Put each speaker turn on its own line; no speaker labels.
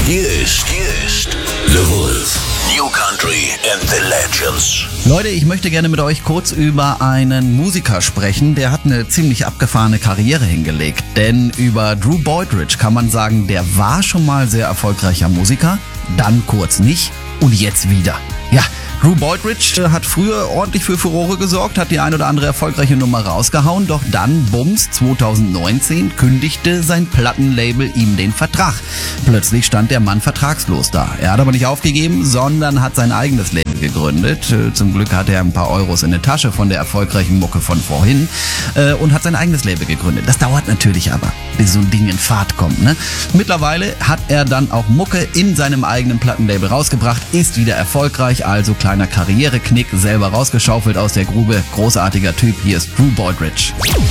Hier ist The Wolf. New Country and the Legends.
Leute, ich möchte gerne mit euch kurz über einen Musiker sprechen, der hat eine ziemlich abgefahrene Karriere hingelegt. Denn über Drew Boydridge kann man sagen, der war schon mal sehr erfolgreicher Musiker, dann kurz nicht und jetzt wieder. Ja, Drew Boydridge hat früher ordentlich für Furore gesorgt, hat die ein oder andere erfolgreiche Nummer rausgehauen, doch dann, bums, 2019 kündigte sein Plattenlabel ihm den Vertrag. Plötzlich stand der Mann vertragslos da. Er hat aber nicht aufgegeben, sondern hat sein eigenes Label gegründet. Zum Glück hat er ein paar Euros in der Tasche von der erfolgreichen Mucke von vorhin und hat sein eigenes Label gegründet. Das dauert natürlich aber, bis so ein Ding in Fahrt kommt, ne? Mittlerweile hat er dann auch Mucke in seinem eigenen Plattenlabel rausgebracht, ist wieder erfolgreich, also kleiner Karriereknick, selber rausgeschaufelt aus der Grube. Großartiger Typ, hier ist Drew Boydridge.